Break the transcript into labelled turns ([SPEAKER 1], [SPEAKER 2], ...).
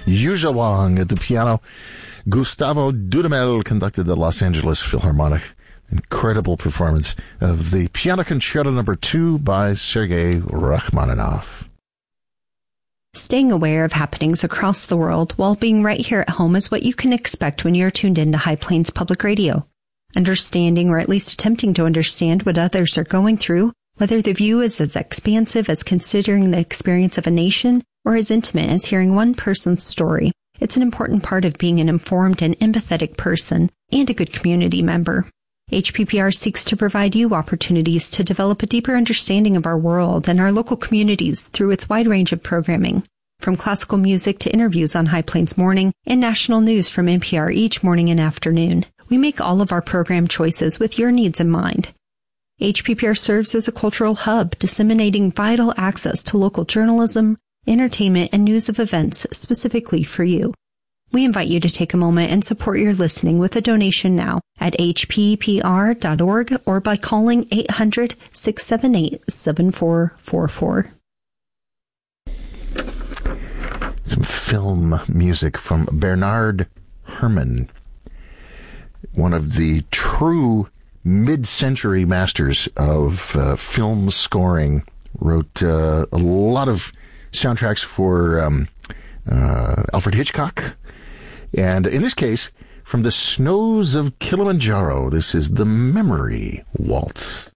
[SPEAKER 1] Yuja Wang at the piano. Gustavo Dudamel conducted the Los Angeles Philharmonic. Incredible performance of the Piano Concerto No. 2 by Sergei Rachmaninoff.
[SPEAKER 2] Staying aware of happenings across the world while being right here at home is what you can expect when you're tuned into High Plains Public Radio. Understanding, or at least attempting to understand, what others are going through, whether the view is as expansive as considering the experience of a nation or as intimate as hearing one person's story, it's an important part of being an informed and empathetic person and a good community member. HPPR seeks to provide you opportunities to develop a deeper understanding of our world and our local communities through its wide range of programming, from classical music to interviews on High Plains Morning and national news from NPR each morning and afternoon. We make all of our program choices with your needs in mind. HPPR serves as a cultural hub, disseminating vital access to local journalism, entertainment, and news of events specifically for you. We invite you to take a moment and support your listening with a donation now at hppr.org or by calling 800-678-7444.
[SPEAKER 1] Some film music from Bernard Herrmann, one of the true mid-century masters of film scoring. Wrote a lot of soundtracks for Alfred Hitchcock. And in this case, from the snows of Kilimanjaro, this is the Memory Waltz.